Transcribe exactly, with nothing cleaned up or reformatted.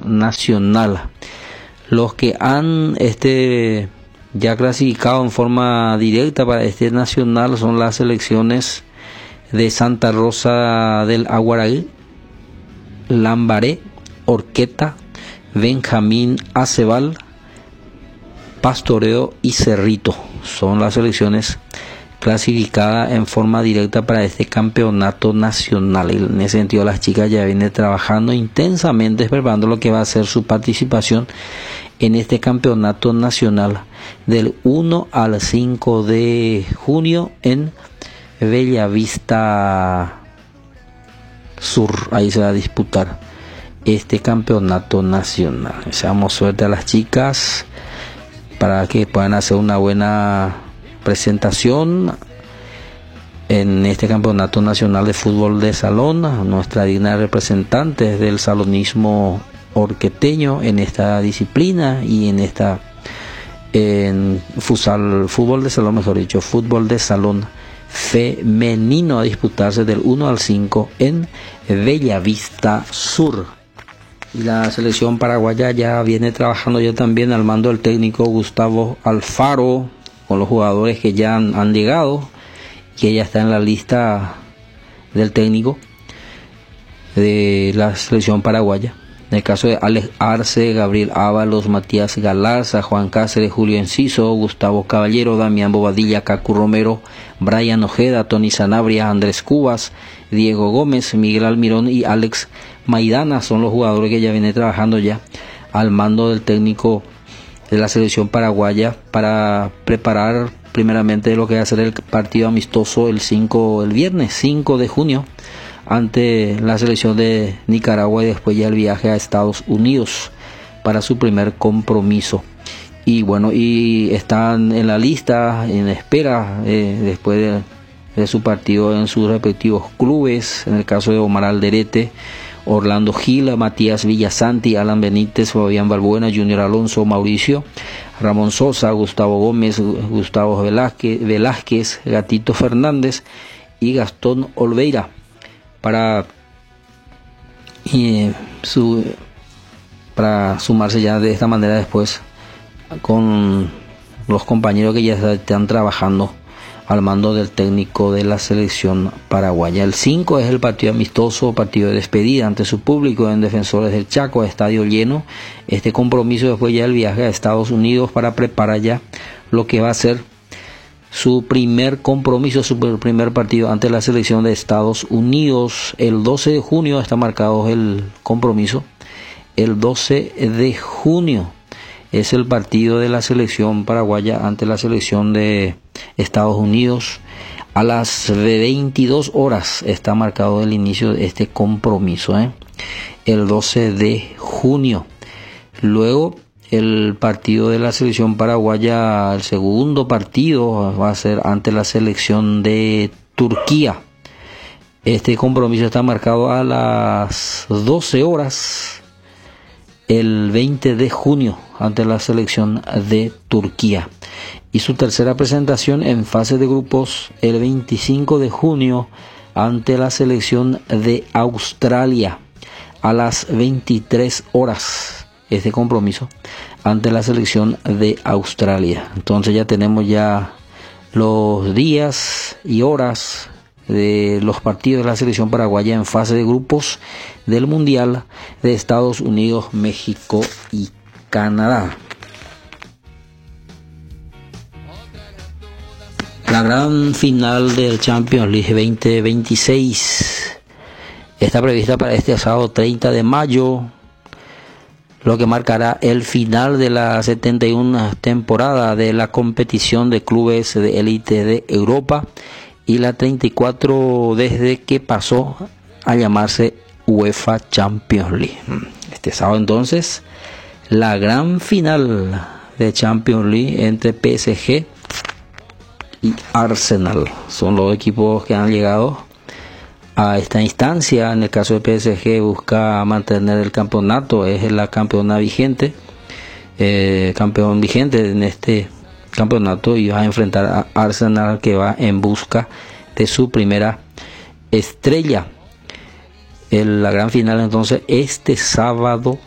nacional. Los que han este ya clasificado en forma directa para este nacional son las selecciones de Santa Rosa del Aguaraí, Lambaré, Horqueta, Benjamín Acebal, Pastoreo y Cerrito. Son las selecciones clasificadas en forma directa para este campeonato nacional. Y en ese sentido las chicas ya vienen trabajando intensamente preparando lo que va a ser su participación en este campeonato nacional del uno al cinco de junio en Bellavista Sur. Ahí se va a disputar este campeonato nacional. Deseamos suerte a las chicas para que puedan hacer una buena presentación en este campeonato nacional de fútbol de salón. Nuestra digna representante del salonismo horqueteño en esta disciplina y en esta en futsal, fútbol de salón, mejor dicho, fútbol de salón femenino, a disputarse del uno al cinco en Bellavista Sur. Y la selección paraguaya ya viene trabajando ya también al mando del técnico Gustavo Alfaro, con los jugadores que ya han, han llegado, que ya está en la lista del técnico de la selección paraguaya. En el caso de Alex Arce, Gabriel Ábalos, Matías Galarza, Juan Cáceres, Julio Enciso, Gustavo Caballero, Damián Bobadilla, Cacu Romero, Brian Ojeda, Tony Sanabria, Andrés Cubas, Diego Gómez, Miguel Almirón y Alex Maidana son los jugadores que ya vienen trabajando ya al mando del técnico de la selección paraguaya para preparar primeramente lo que va a ser el partido amistoso el cinco, el viernes cinco de junio ante la selección de Nicaragua, y después ya el viaje a Estados Unidos para su primer compromiso. Y bueno, y están en la lista, en espera, eh, después de, de su partido en sus respectivos clubes. En el caso de Omar Alderete, Orlando Gil, Matías Villasanti, Alan Benítez, Fabián Balbuena, Junior Alonso, Mauricio, Ramón Sosa, Gustavo Gómez, Gustavo Velázquez, Velázquez Gatito Fernández y Gastón Olveira, para, eh, su, para sumarse ya de esta manera después con los compañeros que ya están trabajando al mando del técnico de la selección paraguaya. El cinco es el partido amistoso, partido de despedida ante su público en Defensores del Chaco, estadio lleno. Este compromiso después ya el viaje a Estados Unidos para preparar ya lo que va a ser su primer compromiso, su primer partido ante la selección de Estados Unidos. El doce de junio está marcado el compromiso. El doce de junio es el partido de la selección paraguaya ante la selección de Estados Unidos. A las veintidós horas está marcado el inicio de este compromiso, ¿eh? El doce de junio. Luego el partido de la selección paraguaya, el segundo partido va a ser ante la selección de Turquía. Este compromiso está marcado a las doce horas el veinte de junio ante la selección de Turquía. Y su tercera presentación en fase de grupos el veinticinco de junio ante la selección de Australia a las veintitrés horas. Este compromiso ante la selección de Australia. Entonces ya tenemos ya los días y horas de los partidos de la selección paraguaya en fase de grupos del Mundial de Estados Unidos, México y Canadá. La gran final del Champions League veinte veintiséis está prevista para este sábado treinta de mayo, lo que marcará el final de la setenta y una temporada de la competición de clubes de élite de Europa y la treinta y cuatro desde que pasó a llamarse UEFA Champions League. Este sábado entonces la gran final de Champions League entre P S G y Arsenal. Son los equipos que han llegado a esta instancia. En el caso de P S G busca mantener el campeonato, es la campeona vigente, eh, campeón vigente en este campeonato, y va a enfrentar a Arsenal, que va en busca de su primera estrella. El, la gran final entonces este sábado